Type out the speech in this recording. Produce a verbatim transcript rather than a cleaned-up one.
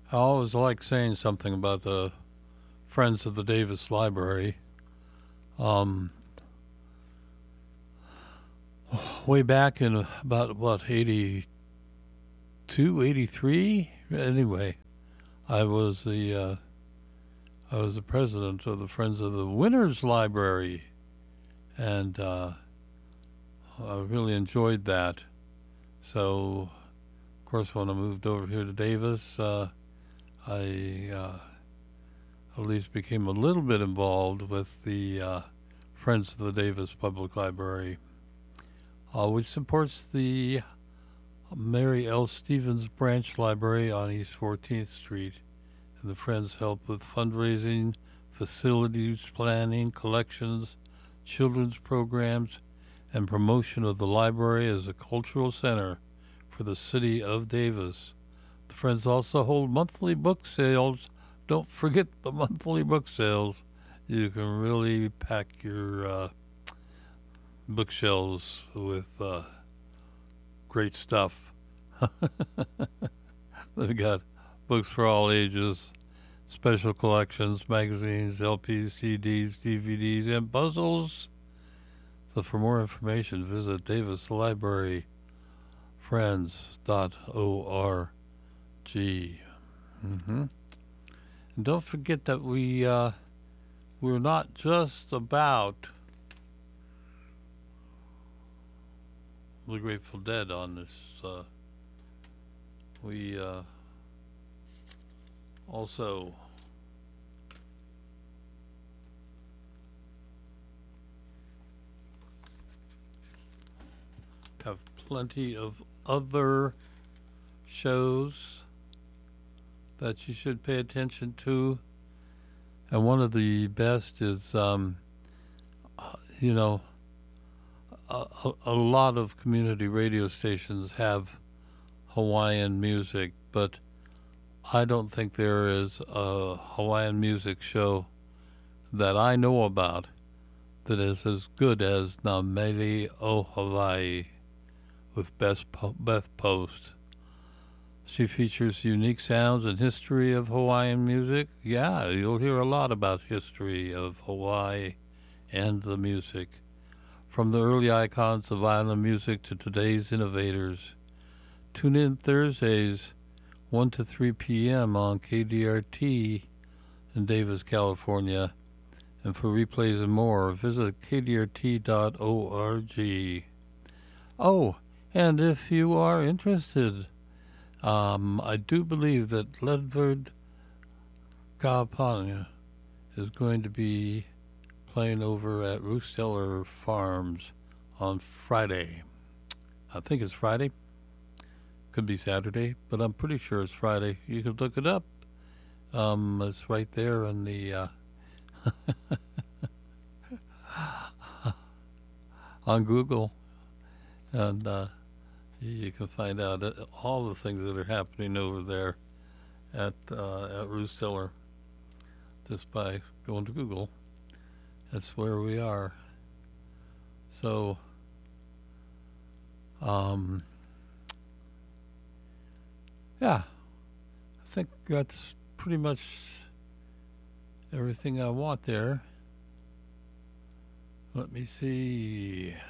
I always like saying something about the Friends of the Davis Library. Um, way back in about, what, eighty-two, eighty-three? Anyway, I was the uh, I was the president of the Friends of the Winners Library, and uh, I really enjoyed that. So, of course, when I moved over here to Davis, uh, I uh, at least became a little bit involved with the uh, Friends of the Davis Public Library, uh, which supports the Mary L. Stevens Branch Library on East fourteenth Street. And the Friends help with fundraising, facilities planning, collections, children's programs, and promotion of the library as a cultural center for the city of Davis. The Friends also hold monthly book sales. Don't forget the monthly book sales. You can really pack your uh, bookshelves with uh, great stuff. They've got books for all ages, special collections, magazines, L Ps, C Ds, D V Ds, and puzzles. So for more information, visit Davis Library Friends dot org. Mm-hmm. And don't forget that we, uh, we're not just about the Grateful Dead on this. Uh, we uh, also have plenty of other shows that you should pay attention to. And one of the best is, um, uh, you know, a, a, a lot of community radio stations have Hawaiian music, but I don't think there is a Hawaiian music show that I know about that is as good as Na Mele o Hawaii with Beth, po- Beth Post. She features unique sounds and history of Hawaiian music. Yeah, you'll hear a lot about history of Hawaii and the music, from the early icons of island music to today's innovators. Tune in Thursdays, one to three p.m. on K D R T in Davis, California. And for replays and more, visit K D R T dot org. Oh, and if you are interested, um, I do believe that Ledford Kapania is going to be playing over at Roosteller Farms on Friday. I think it's Friday. Could be Saturday, but I'm pretty sure it's Friday. You can look it up. Um, it's right there in the uh, on Google, and uh, you can find out all the things that are happening over there at uh, at Roosteller just by going to Google. That's where we are. So, um, yeah, I think that's pretty much everything I want there. Let me see.